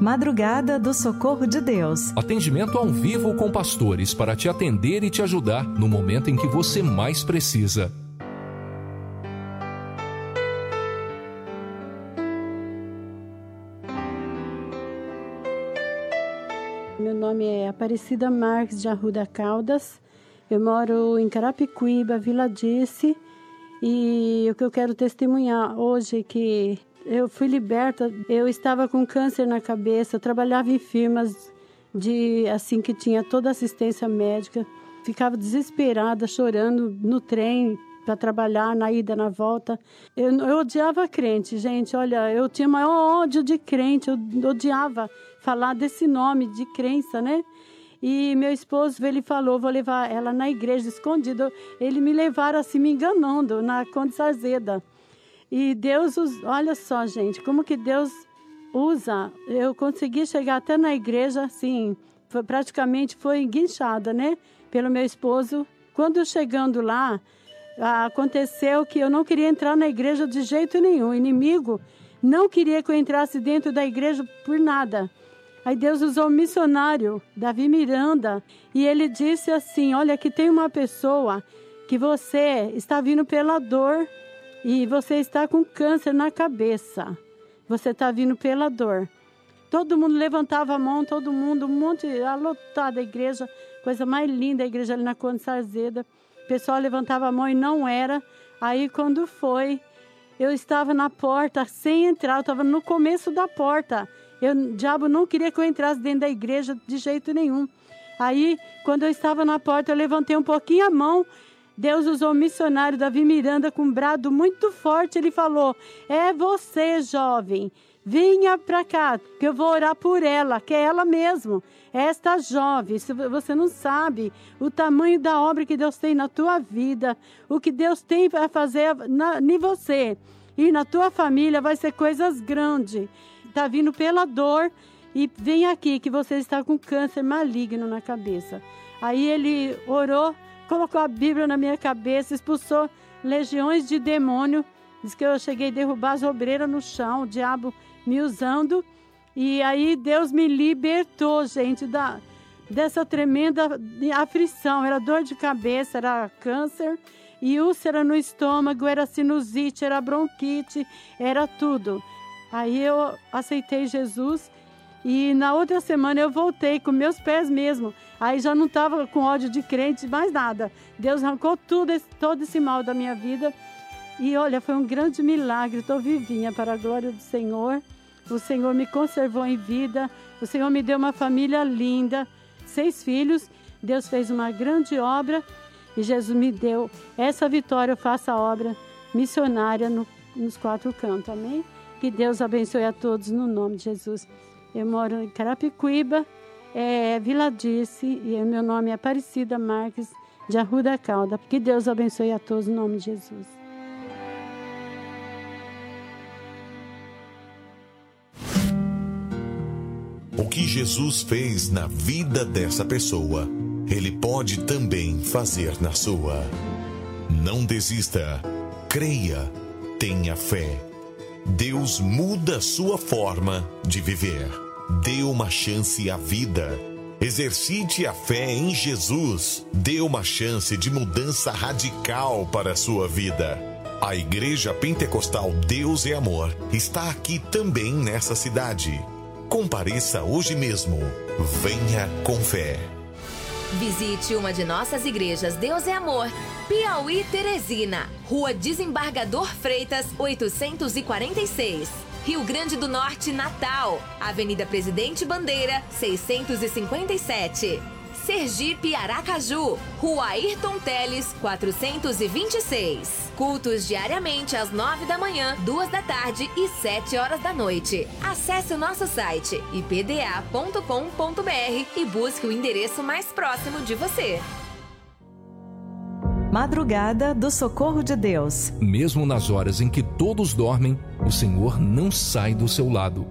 Madrugada do Socorro de Deus. Atendimento ao vivo com pastores para te atender e te ajudar no momento em que você mais precisa. Meu nome é Aparecida Marques de Arruda Caldas. Eu moro em Carapicuíba, Vila Dice. E o que eu quero testemunhar hoje é que eu fui liberta. Eu estava com câncer na cabeça, eu trabalhava em firmas que tinha toda assistência médica. Ficava desesperada, chorando no trem para trabalhar, na ida, na volta. Eu odiava crente, gente. Olha, eu tinha maior ódio de crente, eu odiava falar desse nome de crença, né? E meu esposo, ele falou, vou levar ela na igreja escondida. Ele me levaram assim, me enganando, na Conde Sarzeda. E Deus, olha só, gente, como que Deus usa. Eu consegui chegar até na igreja, assim, praticamente foi guinchada, né? Pelo meu esposo. Quando chegando lá, aconteceu que eu não queria entrar na igreja de jeito nenhum. O inimigo não queria que eu entrasse dentro da igreja por nada. Aí Deus usou o missionário, Davi Miranda, e ele disse assim, olha, aqui tem uma pessoa que você está vindo pela dor e você está com câncer na cabeça. Você está vindo pela dor. Todo mundo levantava a mão, todo mundo, um monte, lotada a igreja, coisa mais linda a igreja ali na Conde Sarzeda. O pessoal levantava a mão e não era. Aí quando foi, eu estava na porta sem entrar, eu estava no começo da porta. O diabo não queria que eu entrasse dentro da igreja de jeito nenhum. Aí, quando eu estava na porta, eu levantei um pouquinho a mão. Deus usou o missionário Davi Miranda com um brado muito forte. Ele falou, é você, jovem, venha para cá, que eu vou orar por ela, que é ela mesmo. Esta jovem, se você não sabe o tamanho da obra que Deus tem na tua vida, o que Deus tem para fazer em você e na tua família, vai ser coisas grandes. Está vindo pela dor e vem aqui que você está com câncer maligno na cabeça. Aí ele orou, colocou a Bíblia na minha cabeça, expulsou legiões de demônio. Diz que eu cheguei a derrubar as obreiras no chão, o diabo me usando. E aí Deus me libertou, gente, dessa tremenda aflição. Era dor de cabeça, era câncer, e úlcera no estômago, era sinusite, era bronquite, era tudo. Aí eu aceitei Jesus e na outra semana eu voltei com meus pés mesmo. Aí já não estava com ódio de crente, mais nada. Deus arrancou todo esse mal da minha vida. E olha, foi um grande milagre. Estou vivinha para a glória do Senhor. O Senhor me conservou em vida. O Senhor me deu uma família linda, 6 filhos. Deus fez uma grande obra e Jesus me deu essa vitória. Eu faço a obra missionária nos 4 cantos. Amém? Que Deus abençoe a todos no nome de Jesus. Eu moro em Carapicuíba, Vila Dice, e meu nome é Aparecida Marques de Arruda Caldas. Que Deus abençoe a todos no nome de Jesus. O que Jesus fez na vida dessa pessoa, Ele pode também fazer na sua. Não desista, creia, tenha fé. Deus muda sua forma de viver. Dê uma chance à vida. Exercite a fé em Jesus. Dê uma chance de mudança radical para a sua vida. A Igreja Pentecostal Deus é Amor está aqui também nessa cidade. Compareça hoje mesmo. Venha com fé. Visite uma de nossas igrejas Deus é Amor, Piauí, Teresina, Rua Desembargador Freitas, 846. Rio Grande do Norte, Natal, Avenida Presidente Bandeira, 657. Sergipe, Aracaju, Rua Ayrton Teles, 426. Cultos diariamente às 9 da manhã, 2 da tarde e 7 horas da noite. Acesse o nosso site ipda.com.br e busque o endereço mais próximo de você. Madrugada do Socorro de Deus. Mesmo nas horas em que todos dormem, o Senhor não sai do seu lado.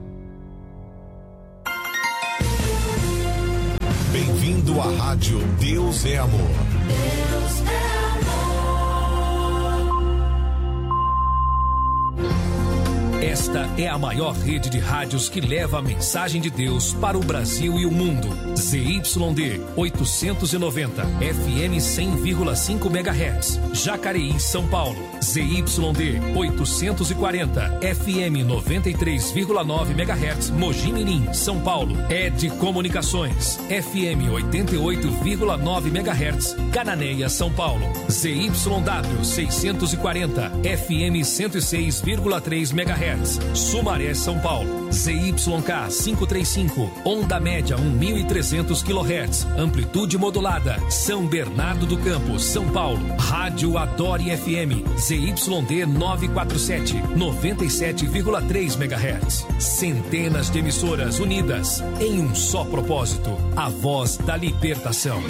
Bem-vindo à Rádio Deus é Amor. Deus é amor. Esta é a maior rede de rádios que leva a mensagem de Deus para o Brasil e o mundo. ZYD 890, FM 100,5 MHz, Jacareí, São Paulo. ZYD 840, FM 93,9 MHz, Mogi Mirim, São Paulo. ED Comunicações, FM 88,9 MHz, Cananéia, São Paulo. ZYW 640, FM 106,3 MHz, Sumaré, São Paulo. ZYK 535, onda média 1.300 kHz, amplitude modulada, São Bernardo do Campo, São Paulo. Rádio Adore FM, ZYD 947, 97,3 MHz. Centenas de emissoras unidas em um só propósito, a voz da libertação.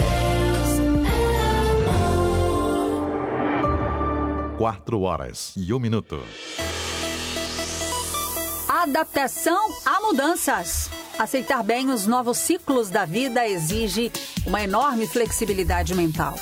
4h01. Adaptação a mudanças. Aceitar bem os novos ciclos da vida exige uma enorme flexibilidade mental.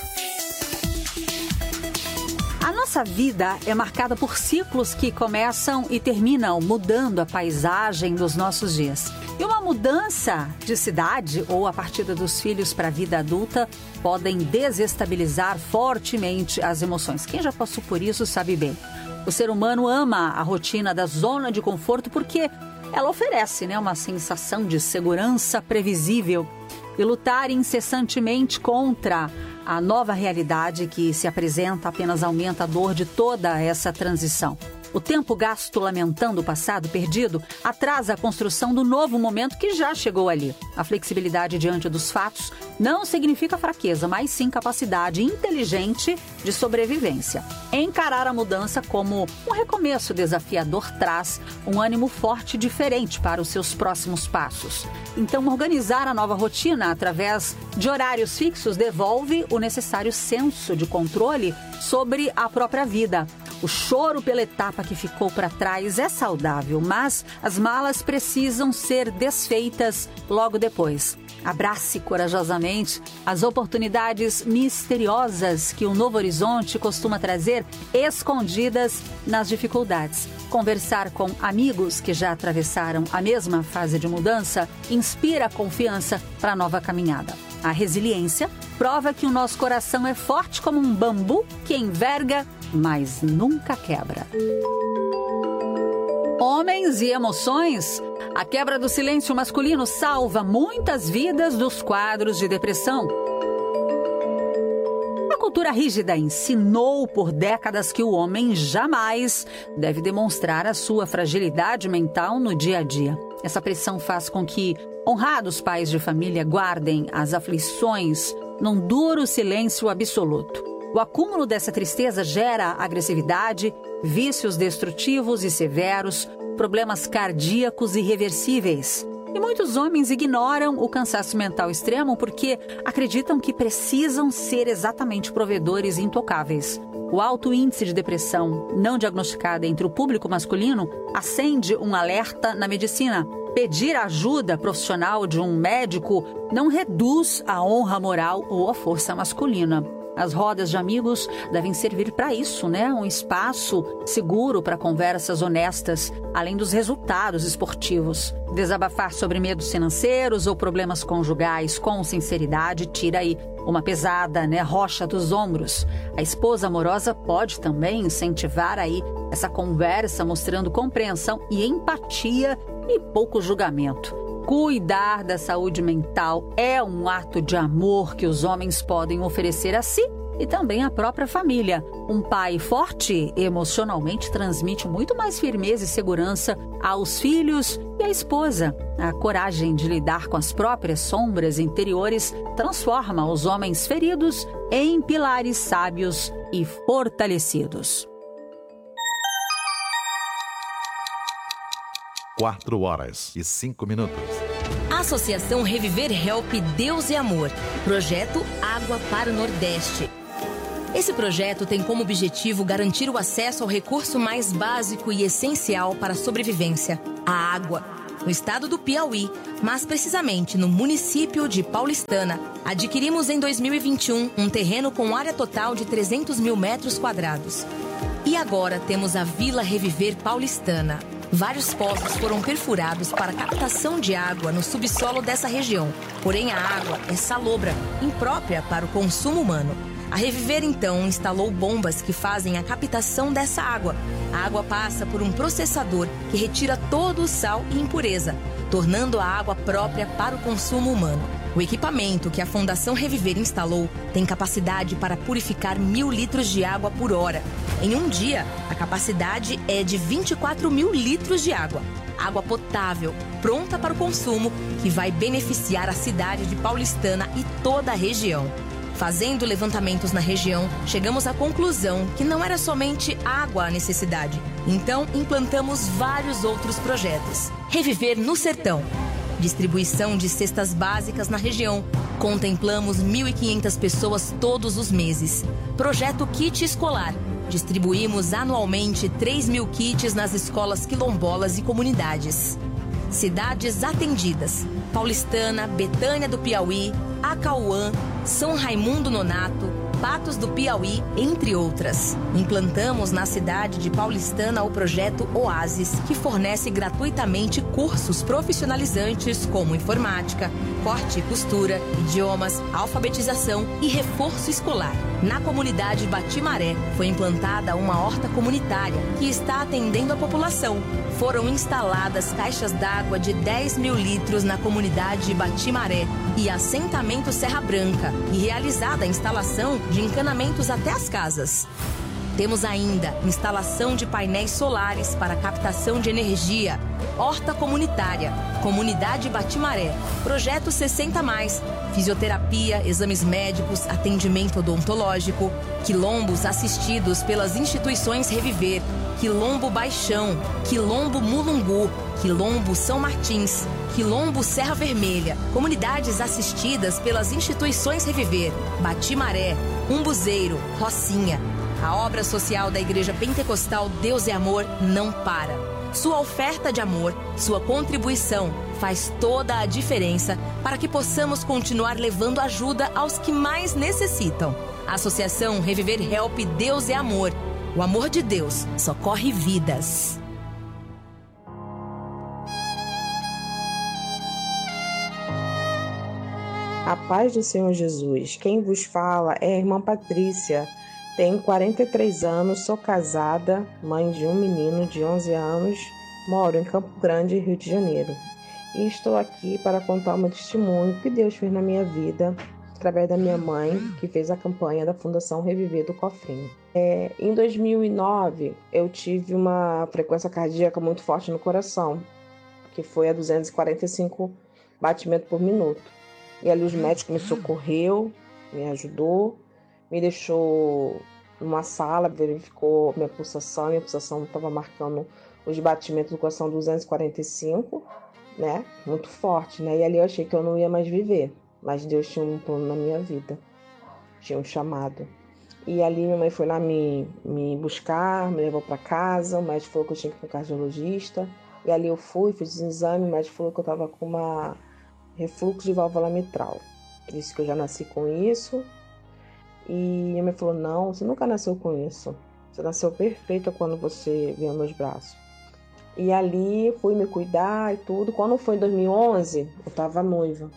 A nossa vida é marcada por ciclos que começam e terminam, mudando a paisagem dos nossos dias. E uma mudança de cidade ou a partida dos filhos para a vida adulta podem desestabilizar fortemente as emoções. Quem já passou por isso sabe bem. O ser humano ama a rotina da zona de conforto porque ela oferece, uma sensação de segurança previsível. E lutar incessantemente contra a nova realidade que se apresenta apenas aumenta a dor de toda essa transição. O tempo gasto lamentando o passado perdido atrasa a construção do novo momento que já chegou ali. A flexibilidade diante dos fatos não significa fraqueza, mas sim capacidade inteligente de sobrevivência. Encarar a mudança como um recomeço desafiador traz um ânimo forte e diferente para os seus próximos passos. Então, organizar a nova rotina através de horários fixos devolve o necessário senso de controle sobre a própria vida. O choro pela etapa que ficou para trás é saudável, mas as malas precisam ser desfeitas logo depois. Abrace corajosamente as oportunidades misteriosas que o Novo Horizonte costuma trazer escondidas nas dificuldades. Conversar com amigos que já atravessaram a mesma fase de mudança inspira confiança para a nova caminhada. A resiliência prova que o nosso coração é forte como um bambu que enverga, mas nunca quebra. Homens e emoções. A quebra do silêncio masculino salva muitas vidas dos quadros de depressão. A cultura rígida ensinou por décadas que o homem jamais deve demonstrar a sua fragilidade mental no dia a dia. Essa pressão faz com que honrados pais de família guardem as aflições num duro silêncio absoluto. O acúmulo dessa tristeza gera agressividade, vícios destrutivos e severos, problemas cardíacos irreversíveis. E muitos homens ignoram o cansaço mental extremo porque acreditam que precisam ser exatamente provedores intocáveis. O alto índice de depressão não diagnosticada entre o público masculino acende um alerta na medicina. Pedir ajuda profissional de um médico não reduz a honra moral ou a força masculina. As rodas de amigos devem servir para isso, um espaço seguro para conversas honestas, além dos resultados esportivos. Desabafar sobre medos financeiros ou problemas conjugais com sinceridade tira aí uma pesada, rocha dos ombros. A esposa amorosa pode também incentivar aí essa conversa, mostrando compreensão e empatia e pouco julgamento. Cuidar da saúde mental é um ato de amor que os homens podem oferecer a si e também à própria família. Um pai forte emocionalmente transmite muito mais firmeza e segurança aos filhos e à esposa. A coragem de lidar com as próprias sombras interiores transforma os homens feridos em pilares sábios e fortalecidos. 4h05. Associação Reviver Help Deus e Amor. Projeto Água para o Nordeste. Esse projeto tem como objetivo garantir o acesso ao recurso mais básico e essencial para a sobrevivência, a água. No estado do Piauí, mas precisamente no município de Paulistana, adquirimos em 2021 um terreno com área total de 300 mil metros quadrados. E agora temos a Vila Reviver Paulistana, Vários poços foram perfurados para captação de água no subsolo dessa região. Porém, a água é salobra, imprópria para o consumo humano. A Reviver, então, instalou bombas que fazem a captação dessa água. A água passa por um processador que retira todo o sal e impureza, tornando a água própria para o consumo humano. O equipamento que a Fundação Reviver instalou tem capacidade para purificar 1.000 litros de água por hora. Em um dia, a capacidade é de 24.000 litros de água. Água potável, pronta para o consumo, que vai beneficiar a cidade de Paulistana e toda a região. Fazendo levantamentos na região, chegamos à conclusão que não era somente água a necessidade. Então, implantamos vários outros projetos. Reviver no Sertão. Distribuição de cestas básicas na região. Contemplamos 1.500 pessoas todos os meses. Projeto Kit Escolar. Distribuímos anualmente 3.000 kits nas escolas quilombolas e comunidades. Cidades atendidas: Paulistana, Betânia do Piauí, Acauã, São Raimundo Nonato, Patos do Piauí, entre outras. Implantamos na cidade de Paulistana o projeto Oasis, que fornece gratuitamente cursos profissionalizantes como informática, corte e costura, idiomas, alfabetização e reforço escolar. Na comunidade Batimaré foi implantada uma horta comunitária que está atendendo a população. Foram instaladas caixas d'água de 10.000 litros na comunidade Batimaré e assentamento Serra Branca, e realizada a instalação de encanamentos até as casas. Temos ainda instalação de painéis solares para captação de energia, horta comunitária, comunidade Batimaré, projeto 60+, fisioterapia, exames médicos, atendimento odontológico, quilombos assistidos pelas instituições Reviver, Quilombo Baixão, Quilombo Mulungu, Quilombo São Martins, Quilombo Serra Vermelha, comunidades assistidas pelas instituições Reviver, Batimaré, Umbuzeiro, Rocinha. A obra social da Igreja Pentecostal Deus é Amor não para. Sua oferta de amor, sua contribuição faz toda a diferença para que possamos continuar levando ajuda aos que mais necessitam. A Associação Reviver Help Deus é Amor. O amor de Deus socorre vidas. A paz do Senhor Jesus. Quem vos fala é a irmã Patrícia. Tenho 43 anos, sou casada, mãe de um menino de 11 anos, moro em Campo Grande, Rio de Janeiro. E estou aqui para contar o meu testemunho que Deus fez na minha vida, através da minha mãe, que fez a campanha da Fundação Reviver do Cofrinho. Em 2009, eu tive uma frequência cardíaca muito forte no coração, que foi a 245 batimentos por minuto. E ali os médicos me socorreu, me ajudou, me deixou numa sala, verificou minha pulsação estava marcando os batimentos do coração 245, né? Muito forte, né? E ali eu achei que eu não ia mais viver, mas Deus tinha um plano na minha vida, tinha um chamado. E ali minha mãe foi lá me buscar, me levou para casa, o médico falou que eu tinha que ir para o cardiologista, e ali eu fui, fiz um exame, o médico falou que eu estava com uma refluxo de válvula mitral. Disse que eu já nasci com isso. E minha mãe falou, não, você nunca nasceu com isso. Você nasceu perfeita quando você veio aos meus braços. E ali fui me cuidar e tudo. Quando foi em 2011, eu estava noiva.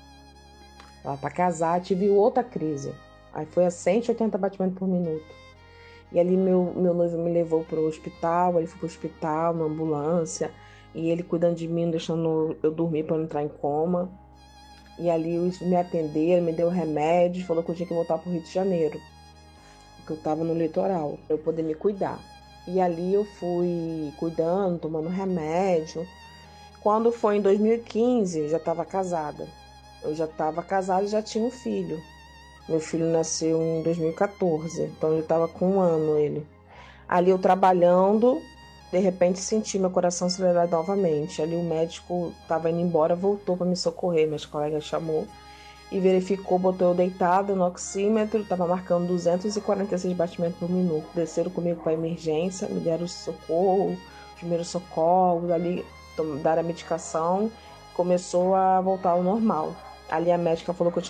Estava para casar, tive outra crise. Aí foi a 180 batimentos por minuto. E ali meu noivo me levou para o hospital, ele foi para o hospital, na ambulância. E ele cuidando de mim, deixando eu dormir para não entrar em coma. E ali eles me atenderam, me deu remédio, falou que eu tinha que voltar para o Rio de Janeiro, porque eu estava no litoral, para eu poder me cuidar. E ali eu fui cuidando, tomando remédio. Quando foi em 2015, eu já estava casada. Eu já estava casada e já tinha um filho. Meu filho nasceu em 2014, então eu estava com 1 ano ele. Ali eu trabalhando, de repente senti meu coração acelerar novamente. Ali o médico estava indo embora, voltou para me socorrer. Meus colegas chamou e verificou, botou eu deitada no oxímetro, estava marcando 246 batimentos por minuto. Desceram comigo para a emergência, me deram socorro, primeiros socorros, ali deram a medicação, começou a voltar ao normal. Ali a médica falou que eu tinha